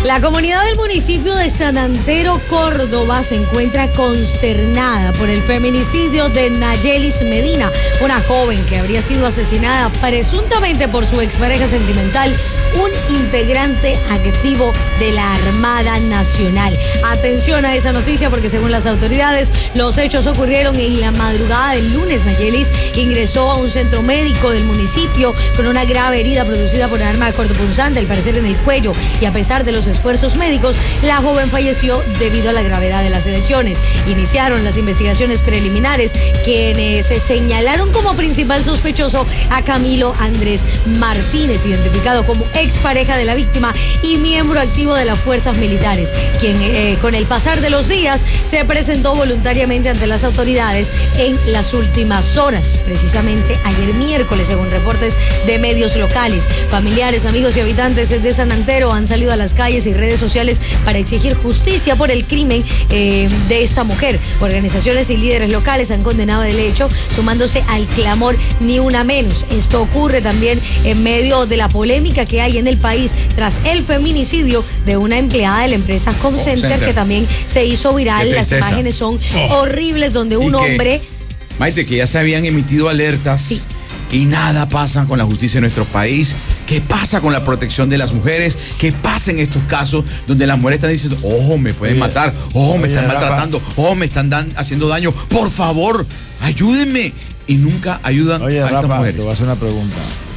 La comunidad del municipio de San Antero, Córdoba, se encuentra consternada por el feminicidio de Nayelis Medina, una joven que habría sido asesinada presuntamente por su expareja sentimental, un integrante activo de la Armada Nacional. Atención a esa noticia porque según las autoridades, los hechos ocurrieron en la madrugada del lunes. Nayelis ingresó a un centro médico del municipio con una grave herida producida por un arma cortopunzante, al parecer en el cuello, y a pesar de los esfuerzos médicos, la joven falleció debido a la gravedad de las lesiones. Iniciaron las investigaciones preliminares, quienes se señalaron como principal sospechoso a Camilo Andrés Martínez, identificado como expareja de la víctima y miembro activo de las fuerzas militares, quien con el pasar de los días se presentó voluntariamente ante las autoridades en las últimas horas, precisamente ayer miércoles, según reportes de medios locales. Familiares, amigos y habitantes de San Antero han salido a las calles y redes sociales para exigir justicia por el crimen de esta mujer. Organizaciones y líderes locales han condenado el hecho, sumándose al clamor Ni Una Menos. Esto ocurre también en medio de la polémica que hay en el país tras el feminicidio de una empleada de la empresa Comcenter, que también se hizo viral. Las imágenes son horribles, donde un hombre... Maite, que ya se habían emitido alertas, sí, y nada pasa con la justicia en nuestro país. ¿Qué pasa con la protección de las mujeres? ¿Qué pasa en estos casos donde las mujeres están diciendo, ojo, me pueden matar, ojo, me están maltratando, ojo, me están haciendo daño, por favor, ayúdenme? Y nunca ayudan a estas mujeres. Te voy a hacer una pregunta.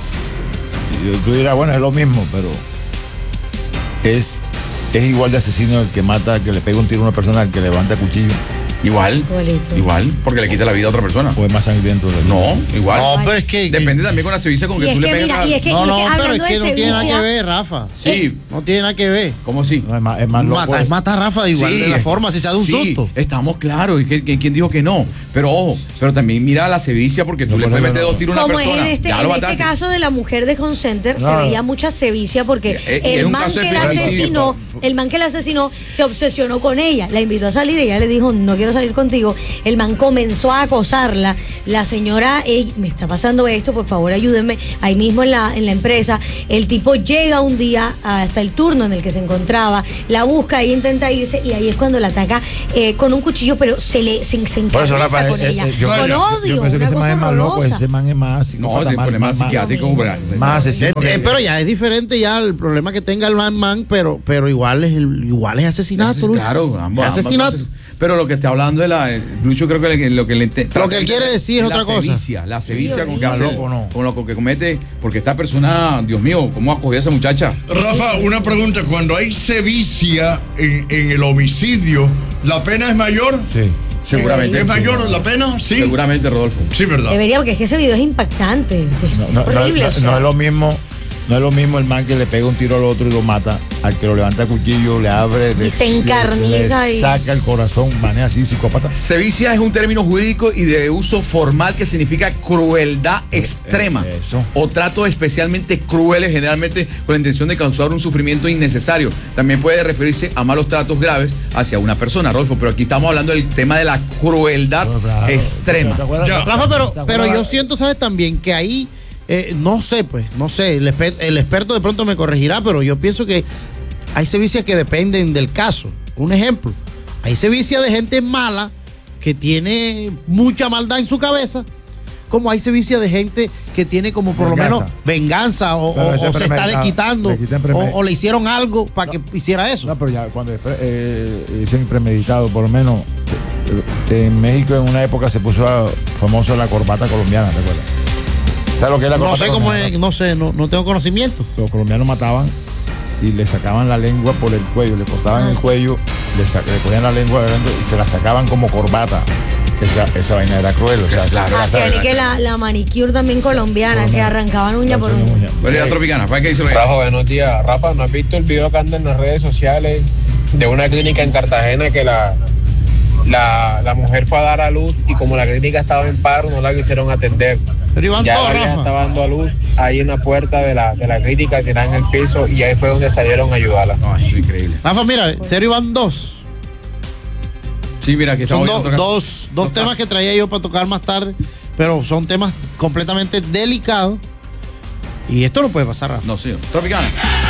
Tú dirás, bueno, es lo mismo, pero es igual de asesino el que mata, que le pega un tiro a una persona, al que levanta cuchillo. Igual, porque le quita la vida a otra persona. ¿O es más sangriento? No, igual. No, pero es que... Depende también con la sevicia con que tú le pegas. No, pero es que no tiene nada que ver, Rafa. Sí. No tiene nada que ver. ¿Cómo sí? No, es más loco. Es matar, Rafa, igual de la forma, si se da un susto. Estamos claros. ¿Y quién dijo que no? Pero ojo, pero también mira la sevicia, porque tú le puedes meter dos tiros a una persona. Como en este caso de la mujer de Comcenter, se veía mucha sevicia porque el man que la asesinó se obsesionó con ella. La invitó a salir, ella le dijo, no quiero salir contigo. El man comenzó a acosarla. La señora, me está pasando esto, por favor ayúdenme. Ahí mismo en la empresa, el tipo llega un día hasta el turno en el que se encontraba, la busca e intenta irse, y ahí es cuando la ataca con un cuchillo, pero se encarniza con ella, con odio, una cosa horrorosa. Ese man es más... más psiquiátrico. Más asesino. Pero ya es diferente ya el problema que tenga el man, pero igual es asesinato. Claro, ambos. Asesinato. Pero lo que está hablando de Lucho, creo que lo que él quiere decir es otra cosa. La sevicia con que hace, con lo que comete, porque esta persona, Dios mío, ¿cómo acogió a esa muchacha? Rafa, una pregunta, cuando hay sevicia en el homicidio, ¿la pena es mayor? Sí. Seguramente. ¿Es mayor la pena? Sí. Seguramente, Rodolfo. Sí, verdad. Debería, porque es que ese video es impactante. Es horrible. No es lo mismo. No es lo mismo el man que le pega un tiro al otro y lo mata, al que lo levanta a cuchillo, le abre, y se encarniza le saca el corazón, manera así, psicópata. Sevicia es un término jurídico y de uso formal que significa crueldad extrema o tratos especialmente crueles, generalmente con la intención de causar un sufrimiento innecesario. También puede referirse a malos tratos graves hacia una persona, Rodolfo, pero aquí estamos hablando del tema de la crueldad extrema. Rafa, pero yo siento, ¿sabes? También que ahí... no sé, el experto de pronto me corregirá, pero yo pienso que hay sevicias que dependen del caso. Un ejemplo, hay sevicia de gente mala que tiene mucha maldad en su cabeza, como hay sevicia de gente que tiene como por lo menos venganza o se está desquitando o le hicieron algo para que hiciera eso. No, pero ya cuando dicen premeditado, por lo menos en México en una época se puso famoso la corbata colombiana, ¿te acuerdas? ¿Sabes lo que es la corbata? No sé cómo es, no tengo conocimiento. Los colombianos mataban y le sacaban la lengua por el cuello, le cortaban el cuello, le ponían la lengua y se la sacaban como corbata. Esa vaina era cruel, o sea, claro. Así que la manicure también colombiana, que arrancaban uña por uña. Bueno, Tropicana, ¿para qué hizo Rafa, buenos días. Rafa, ¿no has visto el video que anda en las redes sociales de una clínica en Cartagena que la mujer fue a dar a luz y como la clínica estaba en paro no la quisieron atender? Pero Iván, ya la vieja estaba dando a luz ahí en la puerta de la clínica, tirada en el piso, y ahí fue donde salieron a ayudarla. Ay, eso es increíble. Rafa, mira, serio Iván 2. Sí, mira, que son dos temas que traía yo para tocar más tarde, pero son temas completamente delicados y esto no puede pasar, Rafa. No, sí. Tropicana.